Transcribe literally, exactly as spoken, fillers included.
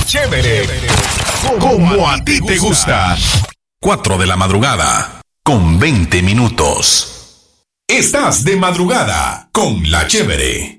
Chévere. Como a ti te gusta. cuatro de la madrugada, con veinte minutos. Estás de madrugada con La Chévere.